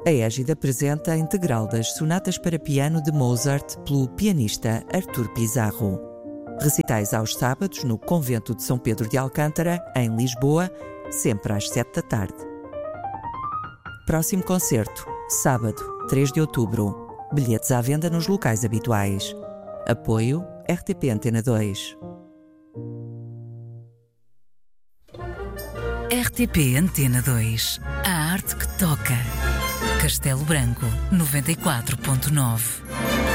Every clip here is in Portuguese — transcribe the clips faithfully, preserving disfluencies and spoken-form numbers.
A Égide apresenta a integral das sonatas para piano de Mozart pelo pianista Artur Pizarro. Recitais aos sábados no Convento de São Pedro de Alcântara, em Lisboa, sempre às sete da tarde. Próximo concerto, sábado, três de outubro. Bilhetes à venda nos locais habituais. Apoio R T P Antena dois. R T P Antena dois. A arte que toca. Castelo Branco, noventa e quatro ponto nove.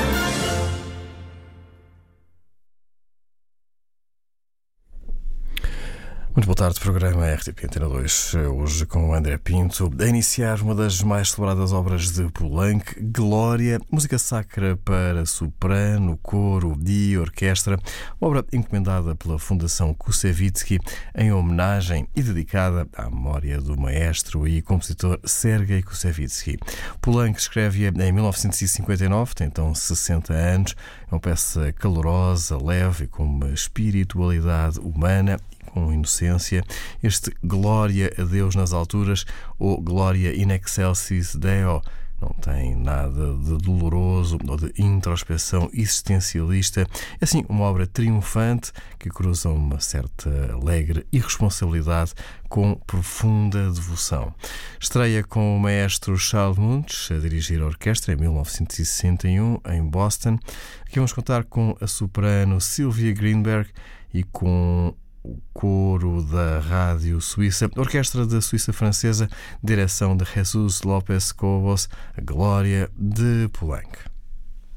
Muito boa tarde, programa R T P Antena dois, hoje com o André Pinto, a iniciar uma das mais celebradas obras de Poulenc, Glória, música sacra para soprano, coro e orquestra, obra encomendada pela Fundação Koussevitzky em homenagem e dedicada à memória do maestro e compositor Sergei Koussevitzky. Poulenc escreve-a em mil novecentos e cinquenta e nove, tem então sessenta anos, é uma peça calorosa, leve e com uma espiritualidade humana, com inocência. Este Glória a Deus nas alturas, ou Glória in excelsis Deo, não tem nada de doloroso ou de introspeção existencialista. É assim uma obra triunfante que cruza uma certa alegre irresponsabilidade com profunda devoção. Estreia com o maestro Charles Muntz a dirigir a orquestra em mil novecentos e sessenta e um em Boston. Aqui vamos contar com a soprano Sylvia Greenberg e com o coro da Rádio Suíça, Orquestra da Suíça Francesa, direção de Jesus Lopes Cobos, a Glória de Poulenc.